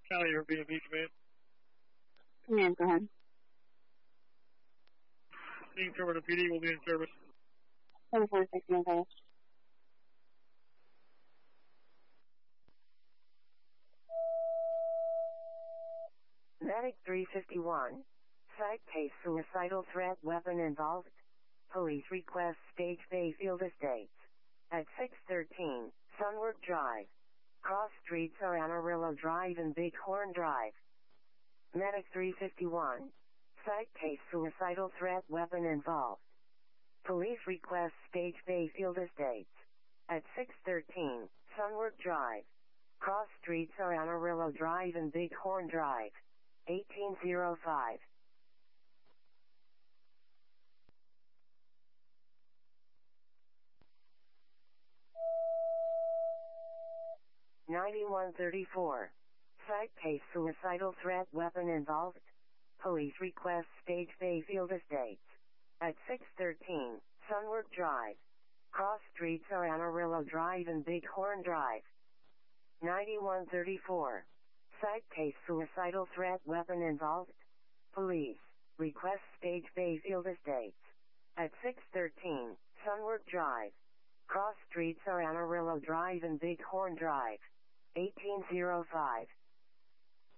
County or B&B command. Yeah, go ahead. Team Terminal PD will be in service. 746 okay. Medic 351. Site case suicidal threat weapon involved. Police request Stage Bayfield Estates. At 613, Sunwork Drive. Cross streets are Amarillo Drive and Bighorn Drive. Medic 351. Site case suicidal threat weapon involved. Police request Stage Bayfield Estates. At 613, Sunwork Drive. Cross streets are Amarillo Drive and Bighorn Drive. 1805. $91.34. Site case suicidal threat weapon involved. Police request Stage Bayfield Estates. At 613, Sunwork Drive. Cross streets are Amarillo Drive and Bighorn Drive. 9134. Site case suicidal threat weapon involved. Police request Stage Bayfield Estates. At 613, Sunwork Drive. Cross streets are Amarillo Drive and Bighorn Drive. 1805.